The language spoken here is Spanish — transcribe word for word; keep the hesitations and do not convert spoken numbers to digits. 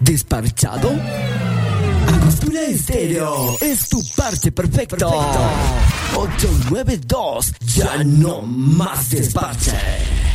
¿Desparchado? Angostura Estéreo es tu parche perfecto. perfecto. ocho nueve dos, ya no más desparche.